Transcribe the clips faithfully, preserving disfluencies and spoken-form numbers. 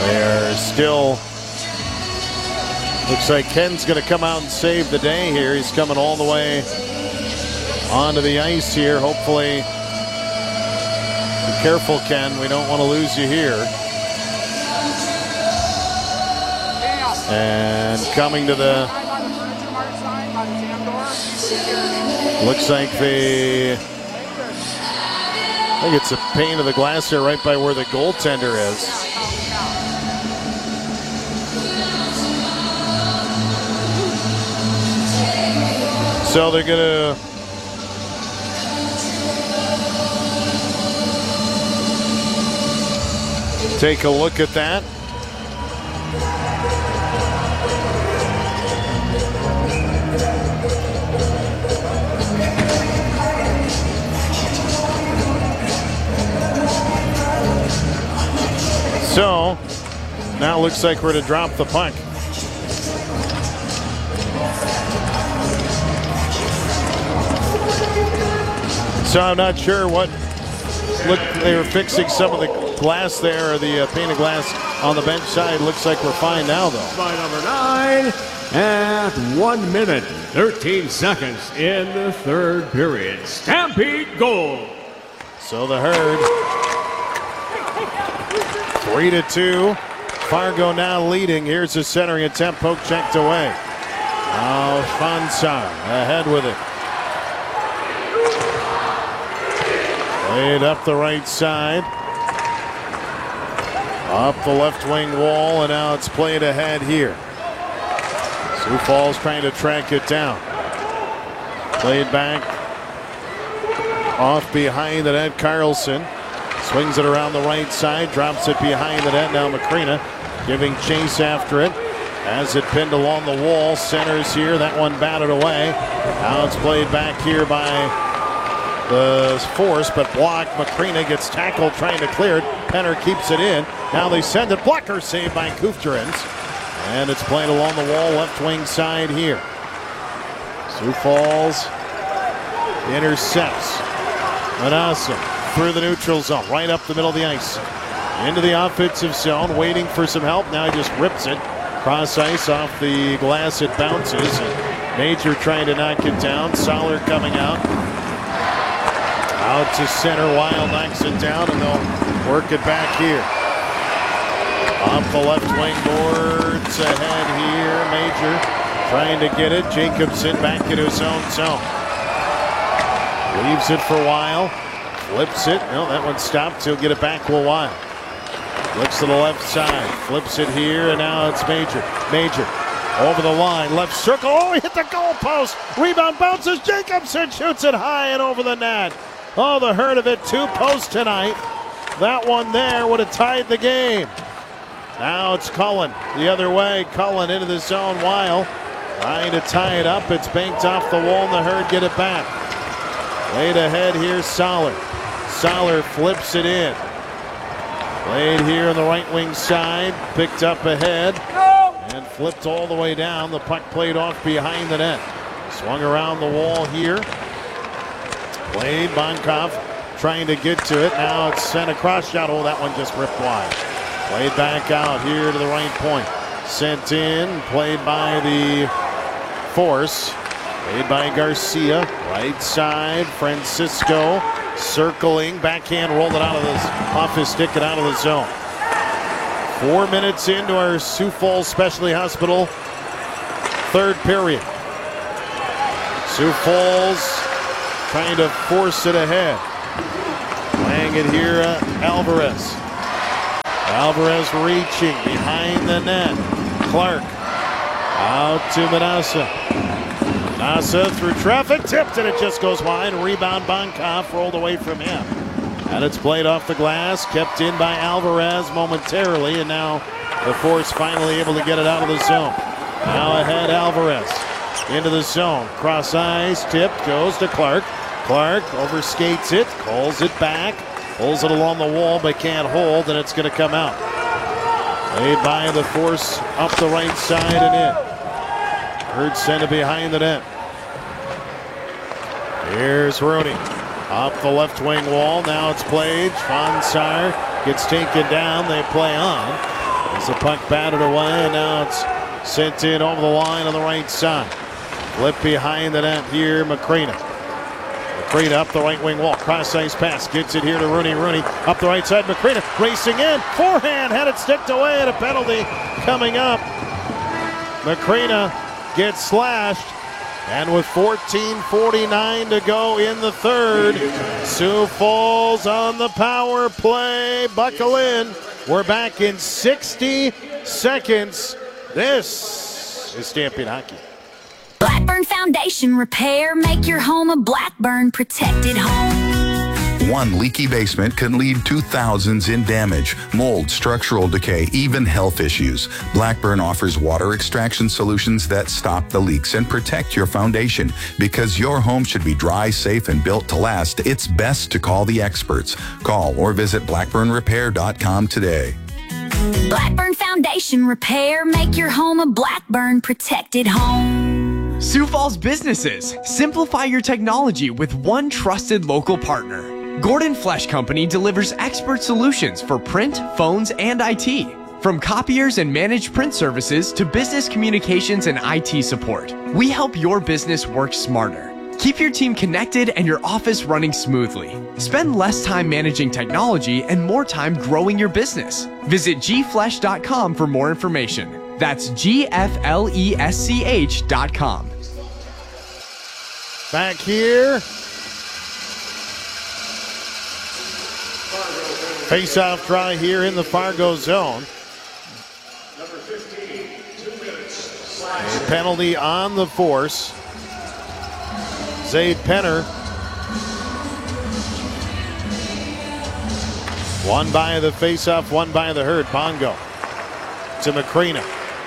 They are still, looks like Ken's going to come out and save the day here. He's coming all the way onto the ice here. Hopefully, be careful, Ken. We don't want to lose you here. And coming to the, looks like the, I think it's a pane of the glass here right by where the goaltender is. So they're going to take a look at that. So now it looks like we're to drop the puck. So I'm not sure what, look, they were fixing some of the glass there, or the uh, pane of glass on the bench side. Looks like we're fine now, though. By number nine, at one minute, thirteen seconds in the third period. Stampede goal. So the Herd, three to two. Fargo now leading. Here's the centering attempt, poke checked away. Now Fansar ahead with it. Played up the right side. Up the left wing wall, and now it's played ahead here. Sioux Falls trying to track it down. Played back off behind the net. Carlson swings it around the right side, drops it behind the net. Now Macrina giving chase after it. As it pinned along the wall, centers here. That one batted away. Now it's played back here by the Force, but blocked. Macrina gets tackled trying to clear it. Penner keeps it in. Now they send it. Blocker saved by Kufterins. And it's played along the wall, left wing side here. Sioux Falls intercepts. Manassa through the neutral zone, right up the middle of the ice. Into the offensive zone, waiting for some help. Now he just rips it. Cross ice off the glass, it bounces. And Major trying to knock it down. Soller coming out. Out to center, Wild knocks it down, and they'll work it back here. Off the left wing boards, ahead here, Major trying to get it. Jacobson back in his own zone. Leaves it for Wild, flips it. No, that one stopped. He'll get it back to Wild. Looks to the left side, flips it here, and now it's Major. Major over the line, left circle. Oh, he hit the goal post. Rebound bounces. Jacobson shoots it high and over the net. Oh, the Herd of it, two posts tonight. That one there would have tied the game. Now it's Cullen the other way. Cullen into the zone. Wild trying to tie it up. It's banked off the wall, and the Herd get it back. Laid ahead here, Soller. Soller flips it in. Played here on the right wing side. Picked up ahead. And flipped all the way down. The puck played off behind the net. Swung around the wall here. Played Bonkoff trying to get to it. Now it's sent across shot. Oh, that one just ripped wide. Played back out here to the right point. Sent in. Played by the Force. Played by Garcia. Right side. Francisco circling. Backhand rolled it out of this, off his stick and out of the zone. Four minutes into our Sioux Falls Specialty Hospital third period. Sioux Falls trying to force it ahead. Playing it here, uh, Alvarez. Alvarez reaching behind the net. Clark out to Manassa. Manassa through traffic, tipped, and it just goes wide. Rebound, Bonkoff rolled away from him. And it's played off the glass, kept in by Alvarez momentarily, and now the Force finally able to get it out of the zone. Now ahead, Alvarez into the zone. Cross ice, tipped, goes to Clark. Clark overskates it, calls it back, pulls it along the wall, but can't hold, and it's going to come out. Played by the Force up the right side and in. Herd sent it behind the net. Here's Rooney. Up the left wing wall. Now it's played. Fansar gets taken down. They play on. As the puck batted away, and now it's sent in over the line on the right side. Flip behind the net here, Macrina. Macrina up the right wing wall, cross ice pass, gets it here to Rooney. Rooney up the right side, Macrina racing in, forehand, had it sticked away, and a penalty coming up. Macrina gets slashed, and with fourteen forty-nine to go in the third, Sioux Falls on the power play. Buckle in. We're back in sixty seconds. This is Stampede Hockey. Blackburn Foundation Repair. Make your home a Blackburn protected home. One leaky basement can lead to thousands in damage, mold, structural decay, even health issues. Blackburn offers water extraction solutions that stop the leaks and protect your foundation. Because your home should be dry, safe, and built to last, it's best to call the experts. Call or visit blackburn repair dot com today. Blackburn Foundation Repair. Make your home a Blackburn protected home. Sioux Falls businesses, simplify your technology with one trusted local partner. Gordon Flesh Company delivers expert solutions for print, phones, and I T. From copiers and managed print services to business communications and I T support, we help your business work smarter. Keep your team connected and your office running smoothly. Spend less time managing technology and more time growing your business. Visit g flesh dot com for more information. That's G F L E S C H dot com. Back here. Face-off try here in the Fargo zone. A penalty on the force. Zaid Penner. One by the face-off, one by the hurt. Bongo to Macrina.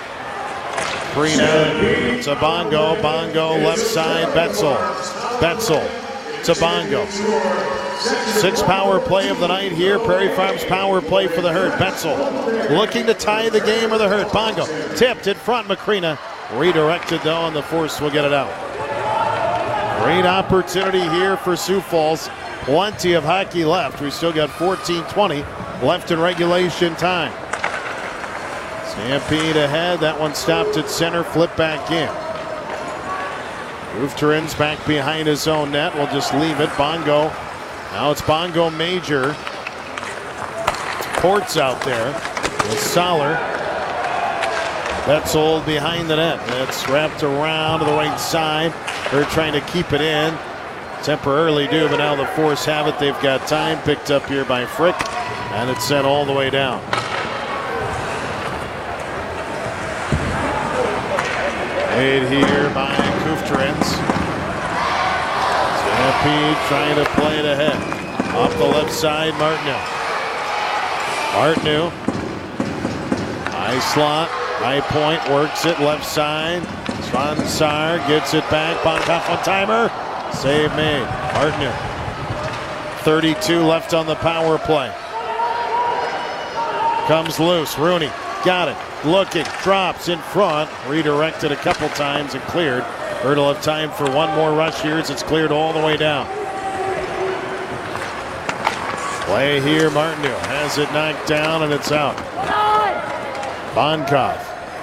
Macrina to Bongo. Bongo left side. Betzel. Betzel to Bongo. Six power play of the night here. Prairie Farms power play for the hurt. Betzel looking to tie the game with the hurt. Bongo tipped in front. Macrina redirected though, and the force will get it out. Great opportunity here for Sioux Falls. Plenty of hockey left. We still got fourteen twenty left in regulation time. Stampede ahead. That one stopped at center. Flip back in. Roofterins back behind his own net. We'll just leave it. Bongo. Now it's Bongo Major. Ports out there with Soller. Betzel behind the net. It's wrapped around to the right side. They're trying to keep it in. Temporarily do, but now the Force have it. They've got time. Picked up here by Frick, and it's sent all the way down. Made here by Kufterins. Stampede trying to play it ahead. Off the left side, Martineau. Martineau. High slot, high point, works it left side. Svansar gets it back. Bonkoff on timer. Save made. Martineau. thirty-two left on the power play. Comes loose. Rooney got it. Looking. Drops in front. Redirected a couple times and cleared. Herd will have time for one more rush here as it's cleared all the way down. Play here. Martineau has it knocked down and it's out. Bonkoff.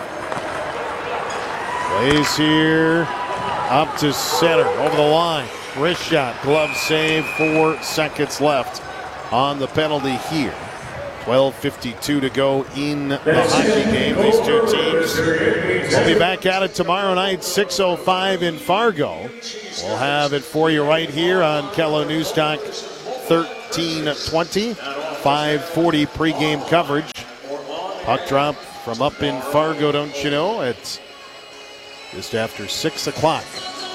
Plays here. Up to center. Over the line. Wrist shot. Glove save. Four seconds left on the penalty here. twelve fifty-two to go in the hockey game. These two teams will be back at it tomorrow night, six oh five in Fargo. We'll have it for you right here on Kello Newstalk thirteen twenty. five forty pregame coverage. Puck drop from up in Fargo, don't you know? It's just after six o'clock.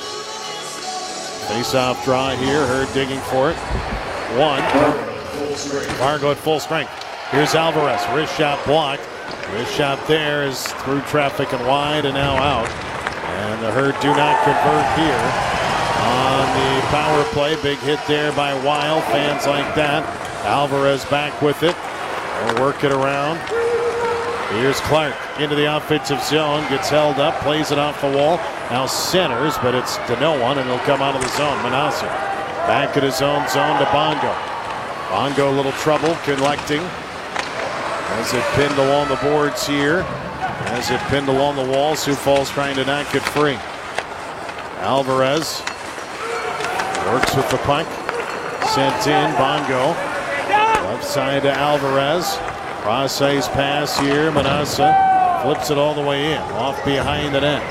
Face-off draw here. Herd digging for it. One. Fargo at full strength. Here's Alvarez. Wrist shot blocked. Wrist shot there is through traffic and wide and now out. And the Herd do not convert here on the power play. Big hit there by Weil. Fans like that. Alvarez back with it. They'll work it around. Here's Clark into the offensive zone. Gets held up. Plays it off the wall. Now centers, but it's to no one, and he'll come out of the zone. Manasser back at his own zone to Bongo. Bongo a little trouble collecting. Has it pinned along the boards here. Has it pinned along the wall. Sioux Falls trying to knock it free. Alvarez works with the puck. Sent in. Bongo. Left side to Alvarez. Cross ice pass here. Manassa flips it all the way in. Off behind the net.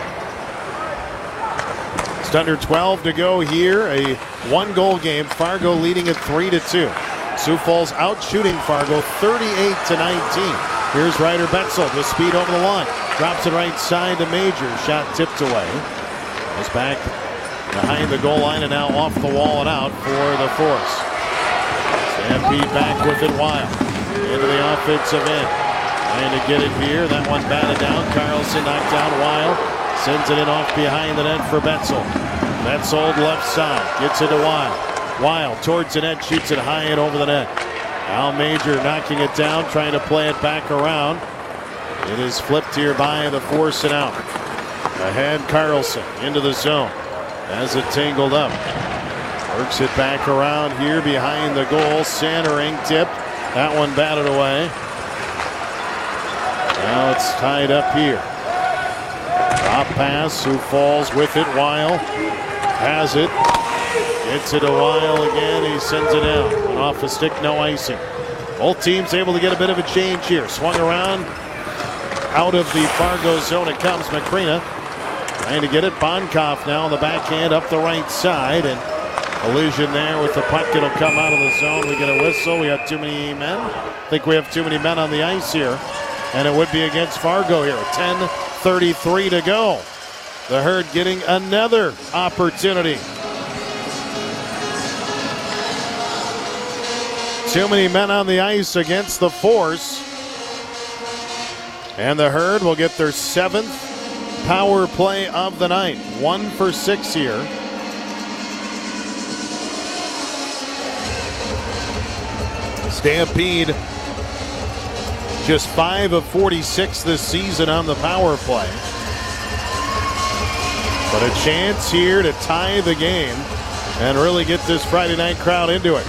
It's under twelve to go here. A one goal game. Fargo leading it three to two. Sioux Falls out shooting Fargo thirty-eight to nineteen. Here's Ryder Betzel with speed over the line. Drops it right side to Major. Shot tipped away. Goes back behind the goal line and now off the wall and out for the Force. Stampede back with it. Wild into the offensive end. Trying to get it here. That one batted down. Carlson knocked down Wild. Sends it in off behind the net for Betzel. Betzel left side. Gets it to Wild. Wild towards the net. Shoots it high and over the net. Al Major knocking it down. Trying to play it back around. It is flipped here by the Force and out. Ahead Carlson into the zone. As it tangled up. Works it back around here behind the goal. Centering tip. That one batted away. Now it's tied up here. Drop pass. Sioux Falls with it. Wild has it. Gets it a while again. He sends it down. And off a stick, no icing. Both teams able to get a bit of a change here. Swung around. Out of the Fargo zone it comes. Macrina trying to get it. Bonkoff now on the backhand up the right side. And collision there with the puck. It'll come out of the zone. We get a whistle. We have too many men. I think we have too many men on the ice here. And it would be against Fargo here. ten thirty-three to go. The Herd getting another opportunity. Too many men on the ice against the Force. And the Herd will get their seventh power play of the night. One for six here. Stampede just five of forty-six this season on the power play. But a chance here to tie the game and really get this Friday night crowd into it.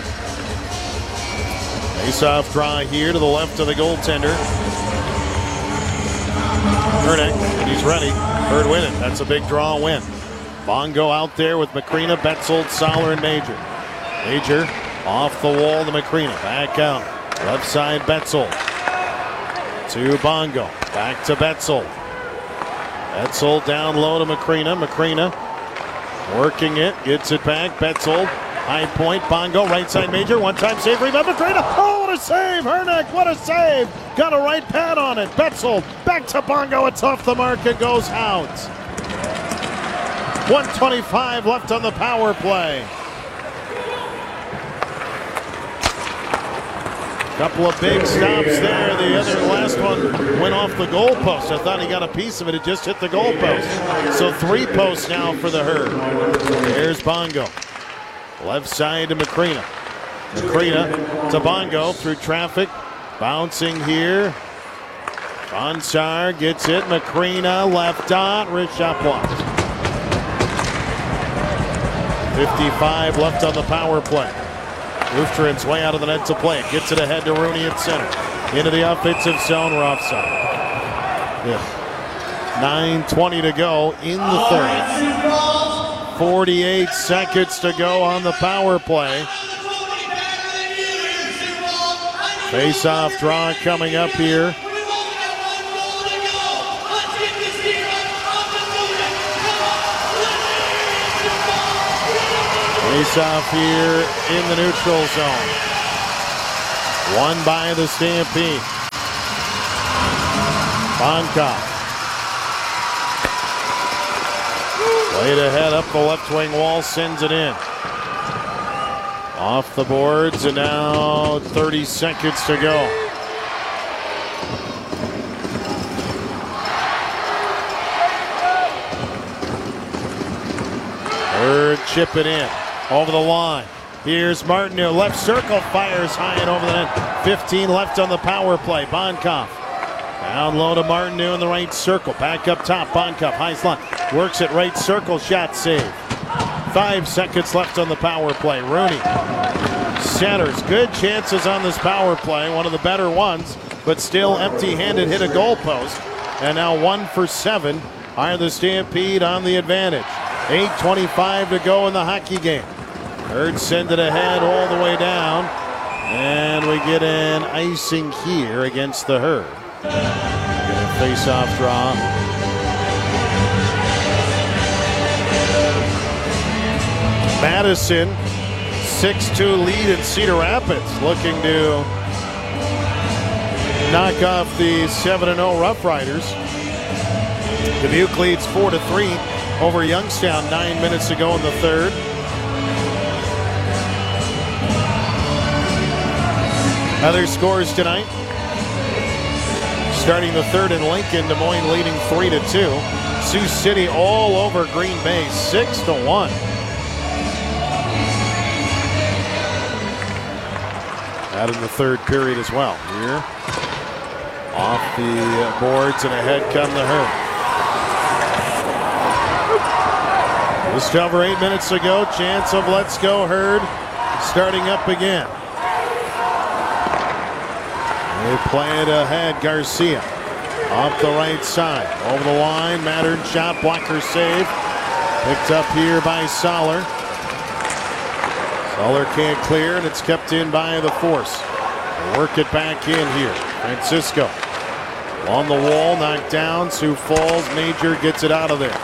Face-off draw here to the left of the goaltender. Hernick, and he's ready. Herd win it. That's a big draw win. Bongo out there with Macrina, Betzel, Soller, and Major. Major off the wall to Macrina. Back out. Left side Betzel. To Bongo. Back to Betzel. Betzel down low to Macrina. Macrina working it. Gets it back. Betzel. High point. Bongo. Right side Major. One time save. Rebound. Macrina. Oh, what a save. Hernick. What a save. Got a right pad on it. Betzel. Back to Bongo. It's off the mark. It goes out. one twenty-five left on the power play. Couple of big stops there. The other last one went off the goal post. I thought he got a piece of it. It just hit the goal post. So three posts now for the Herd. There's Bongo. Left side to Macrina. Macrina to Bongo through traffic. Bouncing here. Bonsar gets it. Macrina left dot. Rich shot blocked. fifty-five left on the power play. Luftren's way out of the net to play it. Gets it ahead to Rooney at center. Into the offensive zone. We're offside. Yeah. nine twenty to go in the third. forty-eight seconds to go on the power play. Face-off draw coming up here. Face-off here in the neutral zone. Won by the Stampede. Bonkoff. Played ahead up the left wing wall, sends it in. Off the boards, and now thirty seconds to go. Herd chip it in. Over the line. Here's Martineau. Left circle. Fires high and over the net. fifteen left on the power play. Bonkoff. Down low to Martineau in the right circle. Back up top. Bonkoff. High slot. Works it right circle. Shot save. Five seconds left on the power play. Rooney centers. Good chances on this power play. One of the better ones. but still empty-handed, hit a goalpost. And now one for seven are the Stampede on the advantage. eight twenty-five to go in the hockey game. Herd send it ahead all the way down. And we get an icing here against the Herd. Face-off draw. Madison, six two lead in Cedar Rapids, looking to knock off the seven and oh Rough Riders. Dubuque leads four to three over Youngstown nine minutes to go in the third. Other scores tonight. Starting the third in Lincoln, Des Moines leading three to two. Sioux City all over Green Bay, six to one. Out in the third period as well. Here, off the boards and ahead come the Herd. Just over eight minutes ago, chance of Let's Go Herd starting up again. They play it ahead. Garcia off the right side. Over the line. Mattern shot. Blocker save. Picked up here by Soller. Soller can't clear, and it's kept in by the Force. They work it back in here. Francisco on the wall. Knocked down. Sioux Falls. Major gets it out of there.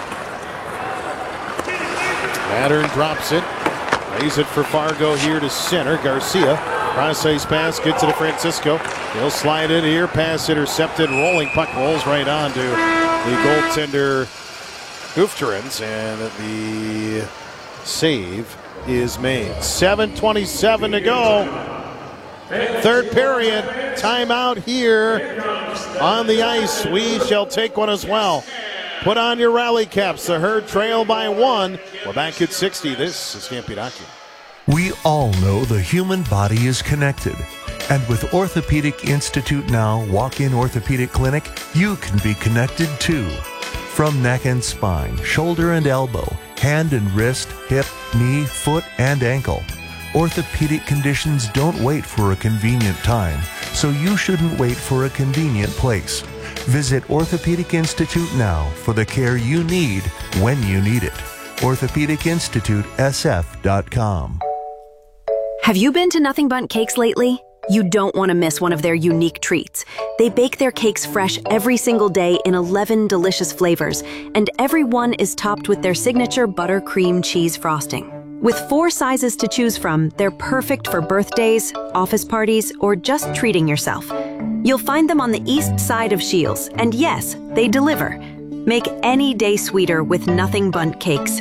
Mattern drops it. Lays it for Fargo here to center. Garcia. Cross-ice pass, gets it to Francisco. He'll slide it here, pass intercepted, rolling puck rolls right on to the goaltender Hoofterens, and the save is made. seven twenty-seven to go. Third period, timeout here on the ice. We shall take one as well. Put on your rally caps. The Herd trail by one. We're back at sixty. This is Stampede Hockey. We all know the human body is connected. And with Orthopedic Institute Now Walk-In Orthopedic Clinic, you can be connected too. From neck and spine, shoulder and elbow, hand and wrist, hip, knee, foot, and ankle. Orthopedic conditions don't wait for a convenient time, so you shouldn't wait for a convenient place. Visit Orthopedic Institute now for the care you need when you need it. orthopedic institute s f dot com. Have you been to Nothing Bundt Cakes lately? You don't want to miss one of their unique treats. They bake their cakes fresh every single day in eleven delicious flavors, and every one is topped with their signature buttercream cheese frosting. With four sizes to choose from, they're perfect for birthdays, office parties, or just treating yourself. You'll find them on the east side of Shields, and yes, they deliver. Make any day sweeter with Nothing Bundt Cakes.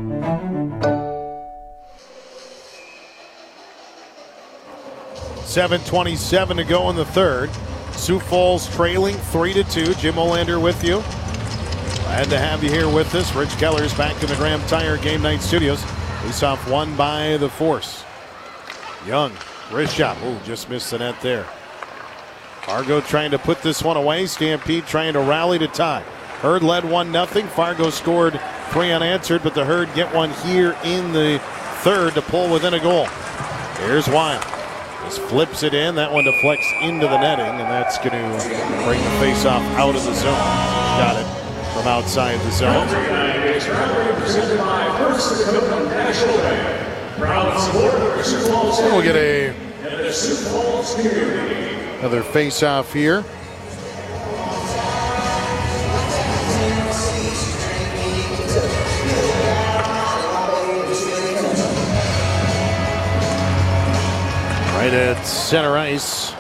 seven twenty-seven to go in the third. Sioux Falls trailing three to two. Jim Olander with you. Glad to have you here with us. Rich Keller's back in the Graham Tire Game Night Studios. Face-off won by the Force. Young, wrist shot. Oh, just missed the net there. Fargo trying to put this one away. Stampede trying to rally to tie. Herd led one nothing. Fargo scored three unanswered, but the Herd get one here in the third to pull within a goal. Here's Wild. Just flips it in. That one deflects into the netting, and that's going to bring the face-off out of the zone. Got it from outside the zone. We'll get a another face-off here. Right at center ice.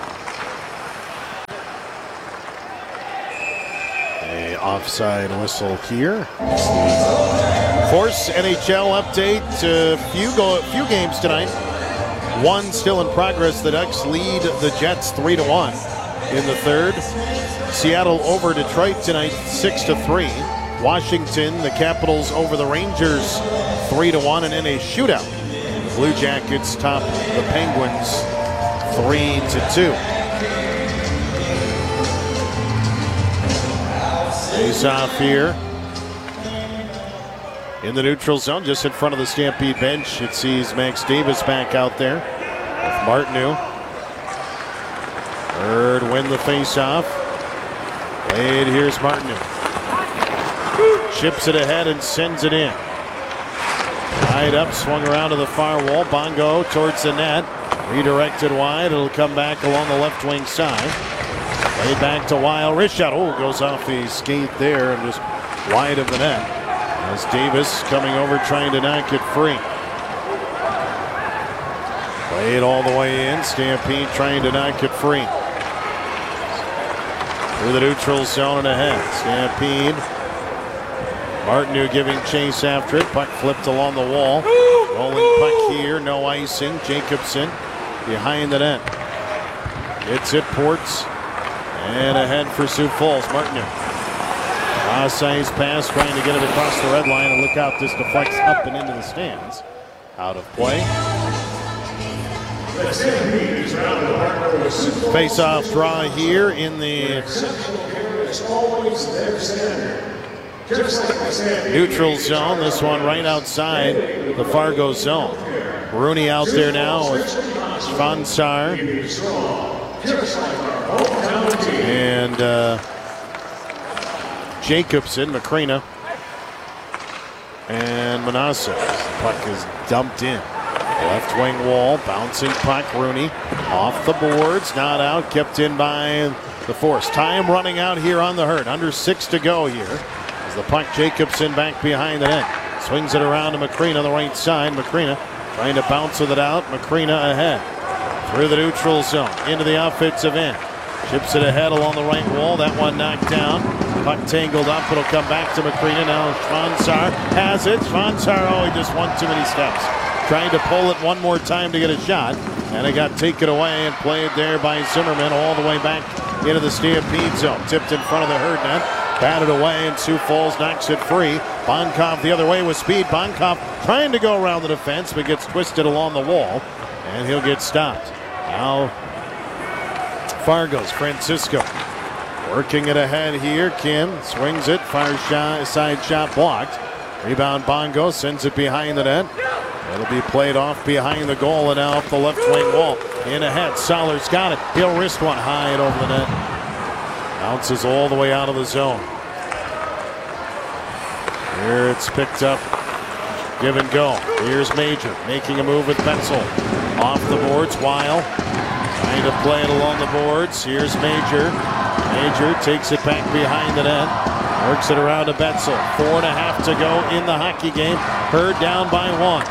A offside whistle here. Force N H L update. A few go, few games tonight. One still in progress. The Ducks lead the Jets three to one in the third. Seattle over Detroit tonight, six to three. Washington, the Capitals over the Rangers, three to one, and in a shootout. Blue Jackets top the Penguins three to two. Face off here in the neutral zone, just in front of the Stampede bench. It sees Max Davis back out there with Martineau. Herd win the faceoff. Played, here's Martin. Chips it ahead and sends it in. Tied up, swung around to the far wall. Bongo towards the net. Redirected wide. It'll come back along the left wing side. Played back to Weil. Wrist shot. Oh, goes off the skate there and just wide of the net. As Davis coming over trying to knock it free. Played all the way in. Stampede trying to knock it free. Through the neutral zone and ahead. Stampede. Martineau giving chase after it. Puck flipped along the wall. Rolling puck here. No icing. Jacobson behind the net. It's it Ports. And ahead for Sioux Falls. Martineau. Cross-ice pass trying to get it across the red line. And look out, this deflects up and into the stands. Out of play. Face-off draw here in the neutral zone. This one right outside the Fargo zone. Rooney out there now with Schwansar. And uh, Jacobson, Macrina, and Manasseh. The puck is dumped in. Left wing wall, bouncing puck. Rooney off the boards, not out, kept in by the Force. Time running out here on the Herd. Under six to go here. As the puck, Jacobson back behind the net. Swings it around to Macrina on the right side. Macrina trying to bounce with it out. Macrina ahead. Through the neutral zone, into the offensive end. Chips it ahead along the right wall. That one knocked down. Puck tangled up. It'll come back to Macrina. Now Schwansar has it. Schwansar, oh, he just won too many steps. Trying to pull it one more time to get a shot. And it got taken away and played there by Zimmerman all the way back into the Stampede zone. Tipped in front of the Herd net. Batted away and Sioux Falls knocks it free. Bonkov the other way with speed. Bonkov trying to go around the defense but gets twisted along the wall. And he'll get stopped. Now Fargo's Francisco working it ahead here. Kim swings it. Fire shot, side shot blocked. Rebound Bongo sends it behind the net. It'll be played off behind the goal and out the left wing wall. In ahead, Sollers got it. He'll wrist one high and over the net. Bounces all the way out of the zone. Here it's picked up. Give and go. Here's Major making a move with Betzel. Off the boards, Weil trying to play it along the boards. Here's Major. Major takes it back behind the net. Works it around to Betzel. Four and a half to go in the hockey game. Herd down by one.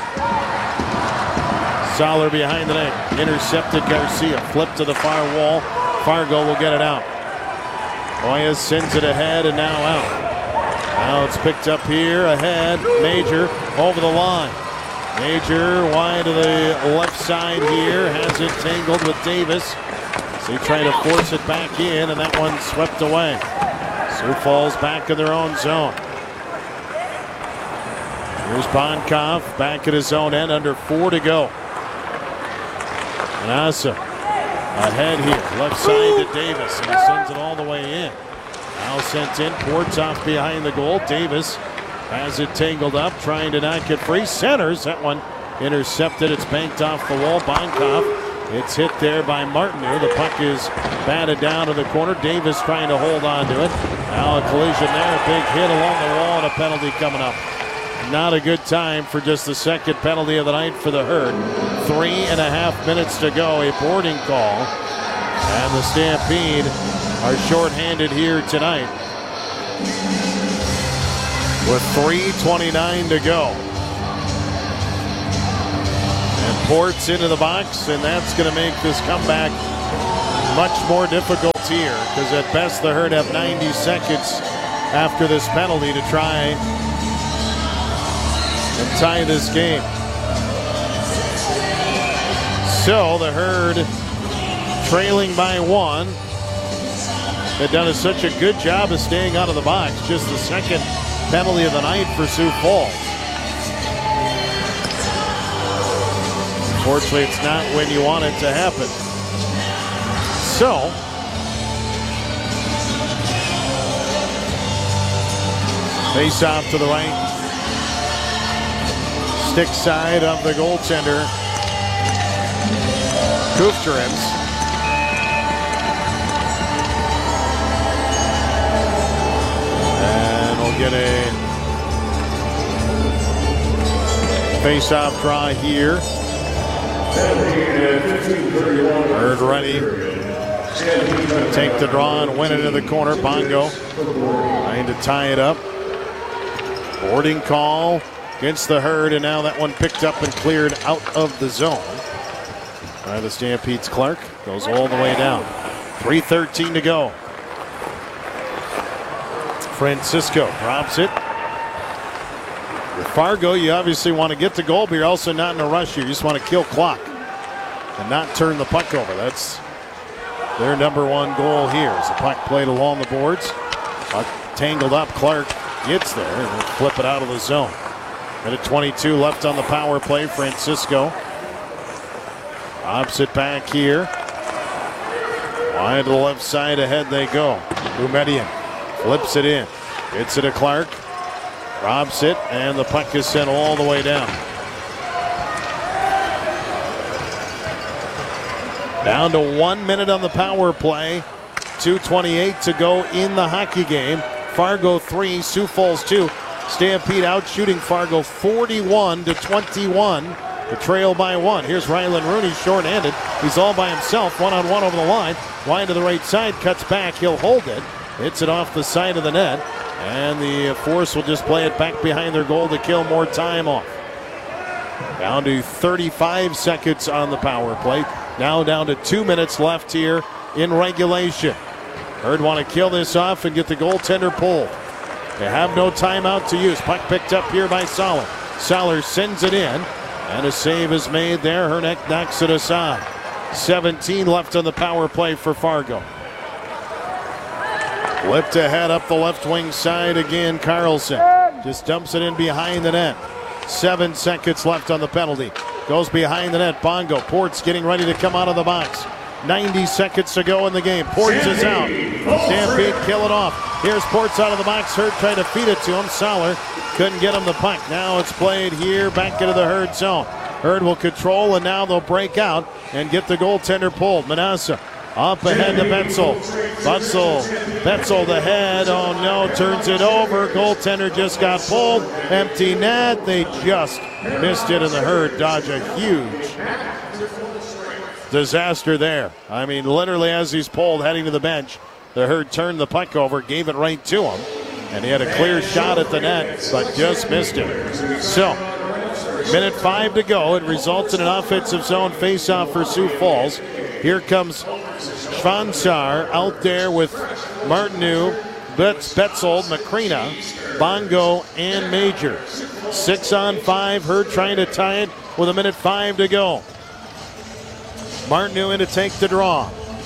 Soller behind the net. Intercepted Garcia. Flip to the far wall. Fargo will get it out. Moya sends it ahead and now out. Now it's picked up here ahead. Major over the line. Major wide to the left side here. Has it tangled with Davis. So they try to force it back in and that one swept away. Sioux Falls back in their own zone. Here's Bonkov back at his own end, under four to go. Manasseh ahead here, left side to Davis, and he sends it all the way in. Now sent in, Ports off behind the goal. Davis has it tangled up, trying to knock it free. Centers, that one intercepted. It's banked off the wall. Bonkov. It's hit there by Martineau. The puck is batted down to the corner. Davis trying to hold on to it. Now a collision there. A big hit along the wall and a penalty coming up. Not a good time for just the second penalty of the night for the Herd. Three and a half minutes to go. A boarding call. And the Stampede are shorthanded here tonight. With three twenty-nine to go. And Ports into the box, and that's going to make this comeback much more difficult here, because at best the Herd have ninety seconds after this penalty to try and tie this game. So the Herd trailing by one. They've done such a good job of staying out of the box. Just the second penalty of the night for Sioux Falls. Unfortunately, it's not when you want it to happen. So, face off to the right. Stick side of the goaltender, Kufterins. get a face-off draw here. Herd ready. Take the draw and win it in the corner. Bongo trying to tie it up. Boarding call against the Herd, and now that one picked up and cleared out of the zone by the Stampede's Clark. Goes all the way down. three thirteen to go. Francisco drops it. With Fargo, you obviously want to get the goal, but you're also not in a rush here. You just want to kill clock and not turn the puck over. That's their number one goal here. As the puck played along the boards. Puck tangled up. Clark gets there and will flip it out of the zone. Minute twenty-two left on the power play. Francisco opposite back here. Wide to the left side, ahead they go. Boumediene flips it in. Gets it to Clark. Drops it, and the puck is sent all the way down. Down to one minute on the power play. two twenty-eight to go in the hockey game. Fargo three, Sioux Falls two. Stampede out shooting Fargo forty-one to twenty-one. The trail by one. Here's Rylan Rooney short-handed. He's all by himself, one-on-one over the line. Wide to the right side, cuts back. He'll hold it. Hits it off the side of the net. And the Force will just play it back behind their goal to kill more time off. Down to thirty-five seconds on the power play. Now down to two minutes left here in regulation. Herd want to kill this off and get the goaltender pulled. They have no timeout to use. Puck picked up here by Soller. Soller sends it in. And a save is made there. Herneck knocks it aside. seventeen left on the power play for Fargo. Whipped ahead up the left wing side again. Carlson just dumps it in behind the net. Seven seconds left on the penalty. Goes behind the net. Bongo. Ports getting ready to come out of the box. ninety seconds to go in the game. Ports is out. Stampede kill it off. Here's Ports out of the box. Herd trying to feed it to him. Soller couldn't get him the puck. Now it's played here back into the Herd zone. Herd will control, and now they'll break out and get the goaltender pulled. Manassa up ahead to Betzel. Betzel, Betzel the head. Oh no, turns it over. Goaltender just got pulled. Empty net. They just missed it, and the Herd dodge a huge disaster there. I mean, literally as he's pulled heading to the bench, the Herd turned the puck over, gave it right to him, and he had a clear shot at the net, but just missed it. So, minute five to go. It results in an offensive zone faceoff for Sioux Falls. Here comes Schwansar out there with Martineau, Betz, Betzold, Macrina, Bongo, and Major. Six on five. Herd trying to tie it with a minute five to go. Martineau in to take the draw.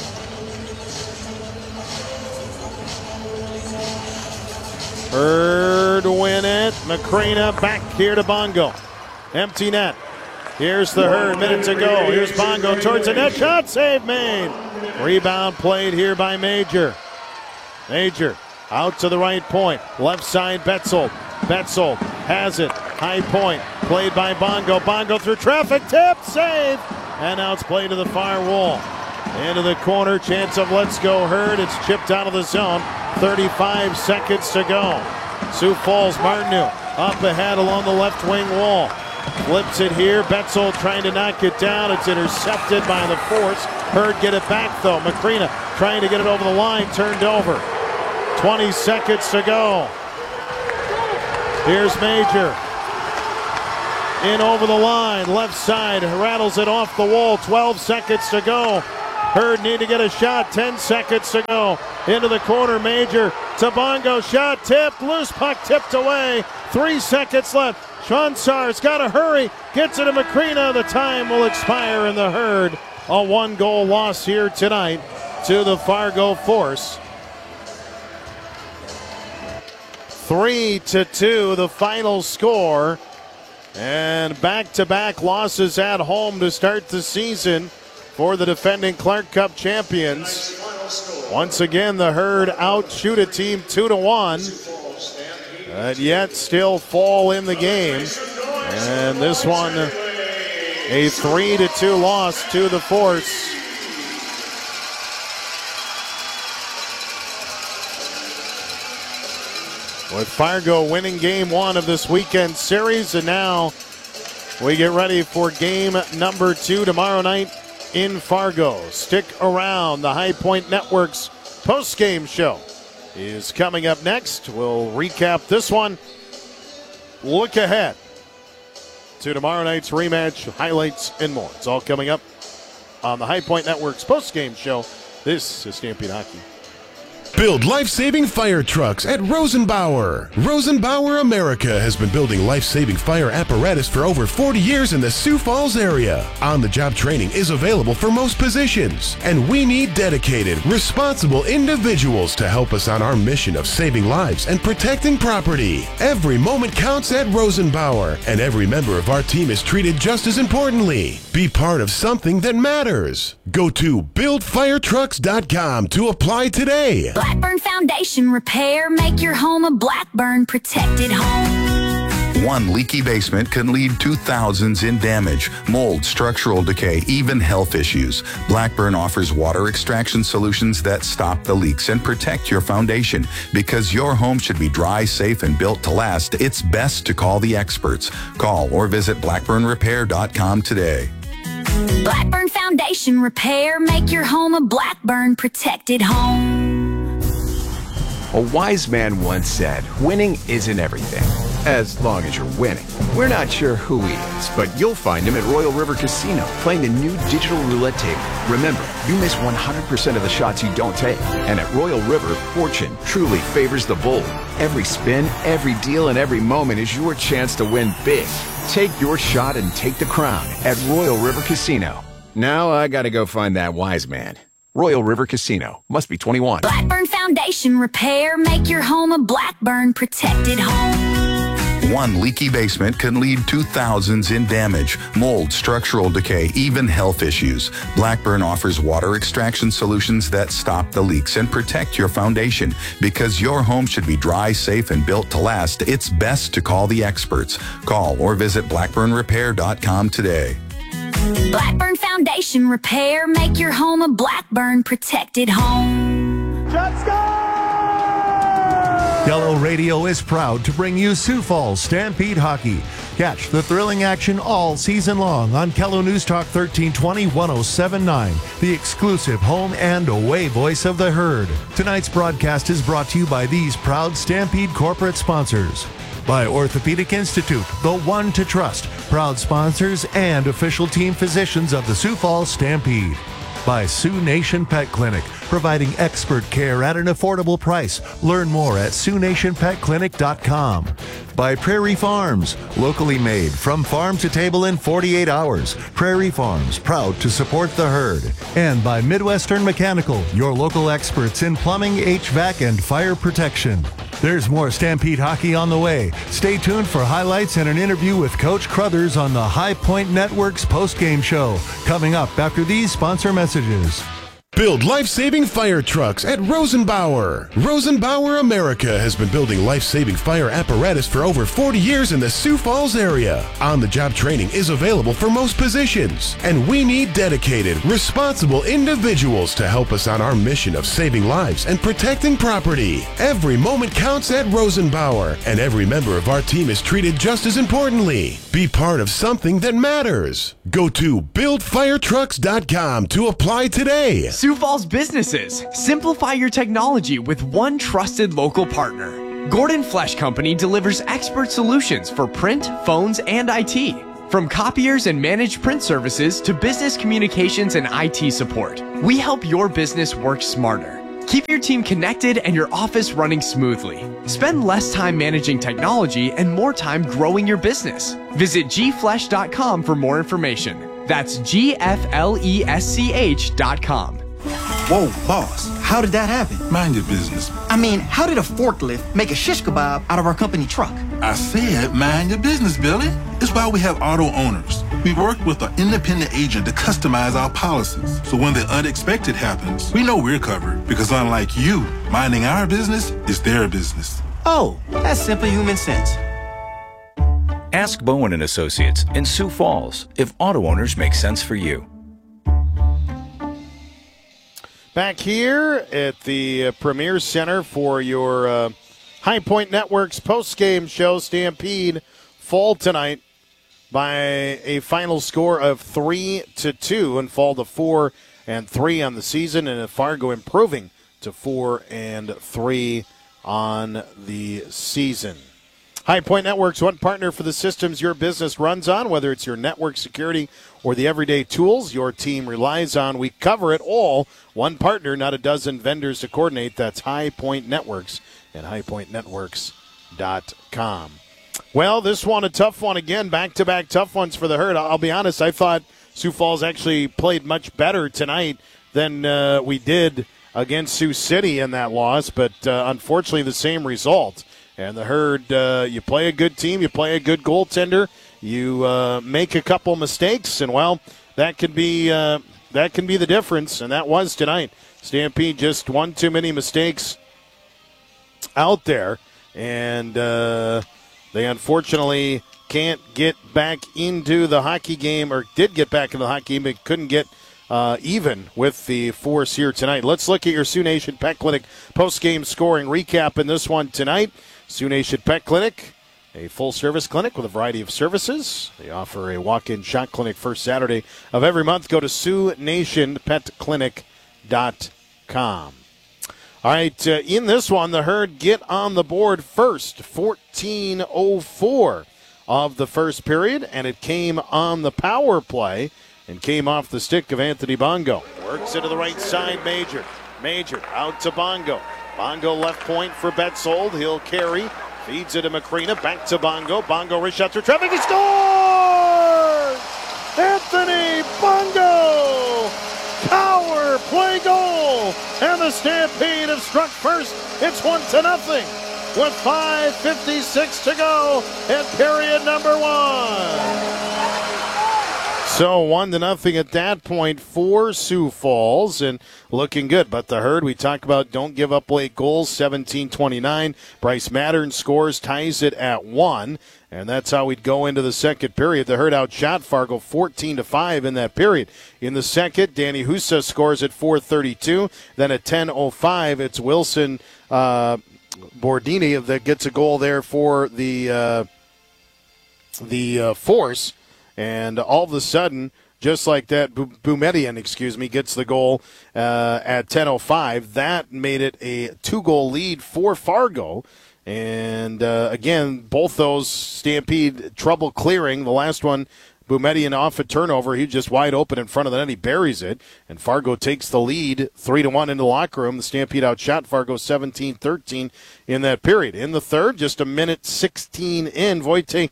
Herd win it. Macrina back here to Bongo. Empty net. Here's the Herd. Minute to go. Here's Bongo towards the net. Shot save made. Rebound played here by Major. Major out to the right point. Left side Betzold. Betzold has it. High point. Played by Bongo. Bongo through traffic. Tip. Save. And now it's played to the far wall. Into the corner. Chance of let's go Herd. It's chipped out of the zone. thirty-five seconds to go. Sioux Falls Martineau up ahead along the left wing wall. Flips it here. Betzold trying to knock it down. It's intercepted by the Force. Herd get it back though. Macrina trying to get it over the line. Turned over. twenty seconds to go. Here's Major. In over the line. Left side. Rattles it off the wall. twelve seconds to go. Herd need to get a shot. ten seconds to go. Into the corner. Major to Bongo. Shot tipped. Loose puck tipped away. Three seconds left. Schwansar's got to hurry. Gets it to Macrina. The time will expire in the Herd. A one-goal loss here tonight to the Fargo Force. Three to two, the final score. And back-to-back losses at home to start the season for the defending Clark Cup champions. Once again, the Herd outshoot a team two to one, and yet still fall in the game. And this one, a three to two loss to the Force. with Fargo winning game one of this weekend series. And now we get ready for game number two tomorrow night in Fargo. Stick around. The High Point Network's post-game show is coming up next. We'll recap this one. Look ahead to tomorrow night's rematch, highlights, and more. It's all coming up on the High Point Network's post-game show. This is Stampede Hockey. Build life-saving fire trucks at Rosenbauer. Rosenbauer America has been building life-saving fire apparatus for over forty years in the Sioux Falls area. On-the-job training is available for most positions, and we need dedicated, responsible individuals to help us on our mission of saving lives and protecting property. Every moment counts at Rosenbauer, and every member of our team is treated just as importantly. Be part of something that matters. Go to build fire trucks dot com to apply today. Blackburn Foundation Repair. Make your home a Blackburn protected home. One leaky basement can lead to thousands in damage, mold, structural decay, even health issues. Blackburn offers water extraction solutions that stop the leaks and protect your foundation. Because your home should be dry, safe, and built to last, it's best to call the experts. Call or visit blackburn repair dot com today. Blackburn Foundation Repair. Make your home a Blackburn protected home. A wise man once said, winning isn't everything, as long as you're winning. We're not sure who he is, but you'll find him at Royal River Casino, playing the new digital roulette table. Remember, you miss one hundred percent of the shots you don't take. And at Royal River, fortune truly favors the bold. Every spin, every deal, and every moment is your chance to win big. Take your shot and take the crown at Royal River Casino. Now I gotta go find that wise man. Royal River Casino. Must be twenty-one. Blackburn Foundation Repair. Make your home a Blackburn protected home. One leaky basement can lead to thousands in damage, mold, structural decay, even health issues. Blackburn offers water extraction solutions that stop the leaks and protect your foundation. Because your home should be dry, safe, and built to last, it's best to call the experts. Call or visit blackburn repair dot com today. Blackburn Foundation Repair. Make your home a Blackburn protected home. Yellow Radio is proud to bring you Sioux Falls Stampede Hockey. Catch the thrilling action all season long on Kello News Talk thirteen twenty, one oh seven point nine, the exclusive home and away voice of the herd. Tonight's broadcast is brought to you by these proud Stampede corporate sponsors. By Orthopedic Institute, the one to trust, proud sponsors and official team physicians of the Sioux Falls Stampede. By Sioux Nation Pet Clinic, providing expert care at an affordable price. Learn more at sioux nation pet clinic dot com. By Prairie Farms, locally made from farm to table in forty-eight hours. Prairie Farms, proud to support the herd. And by Midwestern Mechanical, your local experts in plumbing, H V A C, and fire protection. There's more Stampede Hockey on the way. Stay tuned for highlights and an interview with Coach Crothers on the High Point Network's post-game show, coming up after these sponsor messages. Build life-saving fire trucks at Rosenbauer. Rosenbauer America has been building life-saving fire apparatus for over forty years in the Sioux Falls area. On-the-job training is available for most positions, and we need dedicated, responsible individuals to help us on our mission of saving lives and protecting property. Every moment counts at Rosenbauer, and every member of our team is treated just as importantly. Be part of something that matters. Go to build fire trucks dot com to apply today. Sioux Falls businesses, simplify your technology with one trusted local partner. Gordon Flesh Company delivers expert solutions for print, phones, and I T. From copiers and managed print services to business communications and I T support, we help your business work smarter. Keep your team connected and your office running smoothly. Spend less time managing technology and more time growing your business. Visit g flesh dot com for more information. That's G F L E S C H dot com. Whoa, boss, how did that happen? Mind your business. I mean, how did a forklift make a shish kebab out of our company truck? I said mind your business, Billy. It's why we have auto owners. We work with an independent agent to customize our policies. So when the unexpected happens, we know we're covered. Because unlike you, minding our business is their business. Oh, that's simple human sense. Ask Bowen and Associates in Sioux Falls if auto owners make sense for you. Back here at the uh, Premier Center for your uh, High Point Network's post-game show. Stampede fall tonight by a final score of three to two and fall to four and three on the season, and Fargo improving to four and three on the season. High Point Networks, one partner for the systems your business runs on, whether it's your network security or the everyday tools your team relies on. We cover it all. One partner, not a dozen vendors to coordinate. That's High Point Networks and high point networks dot com. Well, this one a tough one again. Back-to-back tough ones for the Herd. I'll be honest, I thought Sioux Falls actually played much better tonight than uh, we did against Sioux City in that loss, but uh, unfortunately the same result. And the Herd, uh, you play a good team, you play a good goaltender, you uh, make a couple mistakes, and, well, that can be uh, that can be the difference, and that was tonight. Stampede just one too many mistakes out there, and uh, they unfortunately can't get back into the hockey game, or did get back into the hockey game, but couldn't get Uh, even with the force here tonight. Let's look at your Sioux Nation Pet Clinic post-game scoring recap in this one tonight. Sioux Nation Pet Clinic, a full-service clinic with a variety of services. They offer a walk-in shot clinic first Saturday of every month. Go to sioux nation pet clinic dot com. All right, uh, in this one, the Herd get on the board first, fourteen oh four of the first period, and it came on the power play and came off the stick of Anthony Bongo. Works it to the right side, Major. Major out to Bongo. Bongo left point for Betzold. He'll carry. Feeds it to Macrina. Back to Bongo. Bongo wrist shot through traffic. He scores! Anthony Bongo! Power play goal! And the Stampede have struck first. It's one to nothing with five fifty-six to go at period number one. So one to nothing at that point for Sioux Falls, and looking good. But the Herd, we talk about don't give up late goals, seventeen twenty-nine. Bryce Mattern scores, ties it at one, and that's how we'd go into the second period. The Herd outshot Fargo fourteen to five in that period. In the second, Danny Husa scores at four thirty-two. Then at ten oh five, it's Wilson uh, Bordini that gets a goal there for the uh, the uh, Force. And all of a sudden, just like that, Boumedian, excuse me, gets the goal uh, at ten oh five. That made it a two-goal lead for Fargo. And, uh, again, both those Stampede trouble clearing. The last one, Boumedian off a turnover. He just wide open in front of the net. He buries it. And Fargo takes the lead three to one into the locker room. The Stampede outshot Fargo seventeen thirteen in that period. In the third, just a minute sixteen in, Wojtek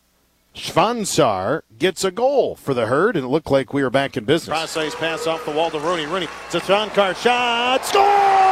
Schwansar gets a goal for the Herd, and it looked like we were back in business. Cross-ice pass off the wall to Rooney. Rooney to Shankar. Shot. Score!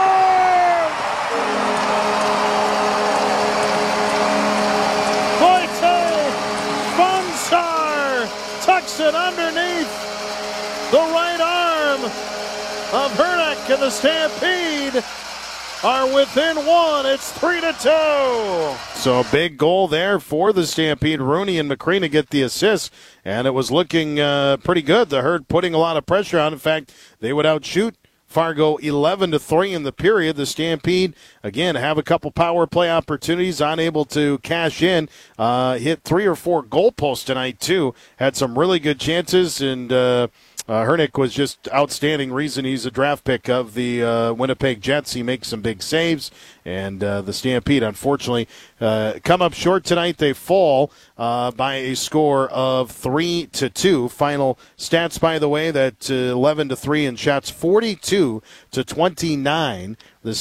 Wojtek Schwansar tucks it underneath the right arm of Hernick, and the Stampede are within one. It's three to two. So a big goal there for the Stampede. Rooney and Macrina get the assist, and it was looking uh, pretty good. The Herd putting a lot of pressure on. In fact, they would outshoot Fargo eleven to three in the period. The Stampede, again, have a couple power play opportunities, unable to cash in. Uh, hit three or four goalposts tonight, too. Had some really good chances, and uh, Uh, Hernick was just outstanding. Reason he's a draft pick of the uh, Winnipeg Jets. He makes some big saves, and uh, the Stampede, unfortunately, uh, come up short tonight. They fall uh, by a score of three to two. Final stats, by the way, that uh, eleven to three in shots, forty-two to twenty-nine. The